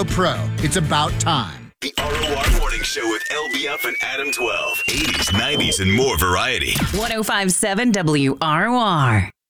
a pro. It's about time. The ROR Morning Show with LBF and Adam 12. 80s, 90s, and more variety. 1057 WROR.